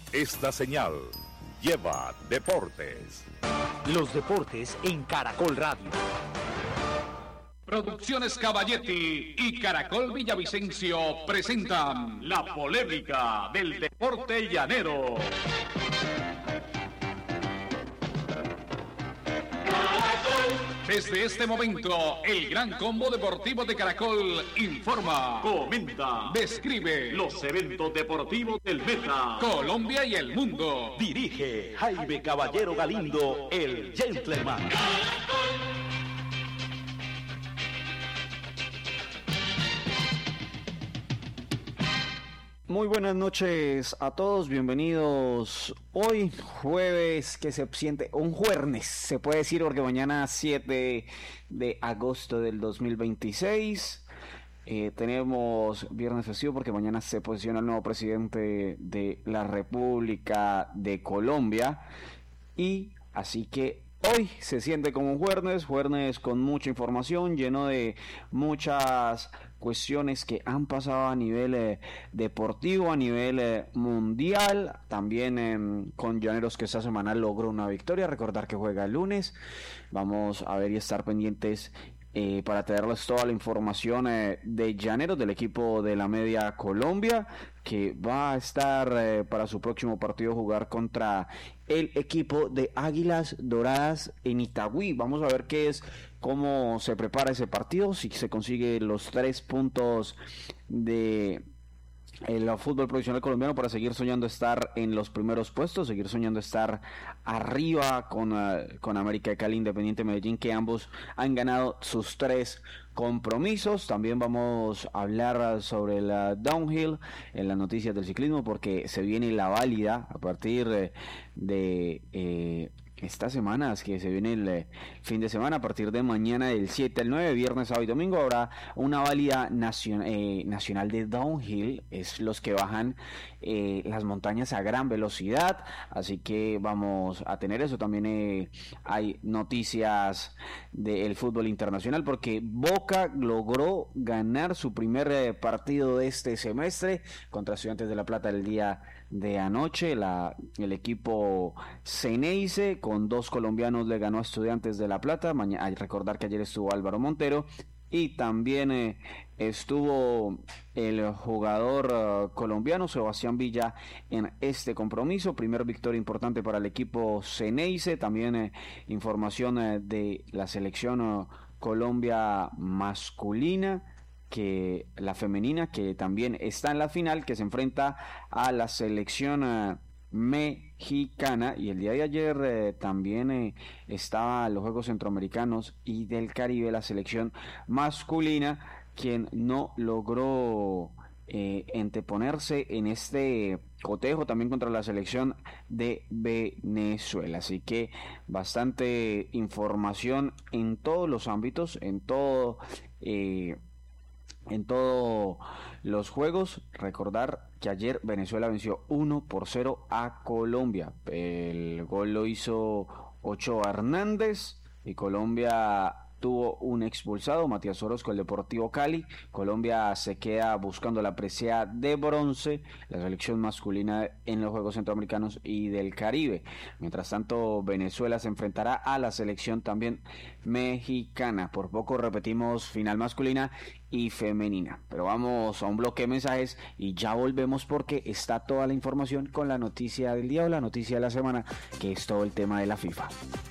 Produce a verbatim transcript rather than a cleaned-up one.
Esta señal lleva deportes. Los deportes en Caracol Radio. Producciones Caballetti y Caracol Villavicencio presentan la polémica del deporte llanero. Desde este momento, el Gran Combo Deportivo de Caracol informa, comenta, describe los eventos deportivos del Meta, Colombia y el mundo. Dirige Jaime Caballero Galindo, el Gentleman. Muy buenas noches a todos, bienvenidos hoy jueves, que se siente un jueves, se puede decir, porque mañana siete de agosto del dos mil veintiséis, eh, tenemos viernes festivo porque mañana se posiciona el nuevo presidente de la República de Colombia, y así que hoy se siente como un jueves, jueves con mucha información, lleno de muchas cuestiones que han pasado a nivel eh, deportivo, a nivel eh, mundial, también eh, con Llaneros, que esta semana logró una victoria. Recordar que juega el lunes, vamos a ver y estar pendientes Eh, para traerles toda la información eh, de Llaneros, del equipo de la Media Colombia, que va a estar eh, para su próximo partido jugar contra el equipo de Águilas Doradas en Itagüí. Vamos a ver qué es, cómo se prepara ese partido, si se consigue los tres puntos de el fútbol profesional colombiano para seguir soñando estar en los primeros puestos, seguir soñando estar arriba con, uh, con América de Cali, Independiente Medellín, que ambos han ganado sus tres compromisos. También vamos a hablar sobre el uh, downhill en las noticias del ciclismo, porque se viene la válida a partir de, de eh, estas semanas, que se viene el eh, fin de semana. A partir de mañana, del siete al nueve, viernes, sábado y domingo, habrá una válida nacion, eh, nacional de downhill. Es los que bajan eh, las montañas a gran velocidad, así que vamos a tener eso. También eh, hay noticias del fútbol internacional, porque Boca logró ganar su primer eh, partido de este semestre contra Estudiantes de La Plata el día de anoche. La, el equipo Ceneice con dos colombianos le ganó a Estudiantes de La Plata. Mañana, hay que recordar que ayer estuvo Álvaro Montero, y también eh, estuvo el jugador uh, colombiano Sebastián Villa en este compromiso. Primer victoria importante para el equipo Ceneice. También eh, información eh, de la selección uh, Colombia masculina, que la femenina, que también está en la final, que se enfrenta a la selección uh, mexicana. Y el día de ayer eh, también eh, estaba los Juegos Centroamericanos y del Caribe, la selección masculina, quien no logró eh, anteponerse en este cotejo también contra la selección de Venezuela. Así que bastante información en todos los ámbitos, en todo eh, en todos los juegos. Recordar que ayer Venezuela venció uno por cero a Colombia. El gol lo hizo Ochoa Hernández, y Colombia tuvo un expulsado, Matías Orozco, el Deportivo Cali. Colombia se queda buscando la presea de bronce, la selección masculina en los Juegos Centroamericanos y del Caribe. Mientras tanto, Venezuela se enfrentará a la selección también mexicana. Por poco repetimos final masculina y femenina. Pero vamos a un bloque de mensajes y ya volvemos, porque está toda la información con la noticia del día, o la noticia de la semana, que es todo el tema de la FIFA.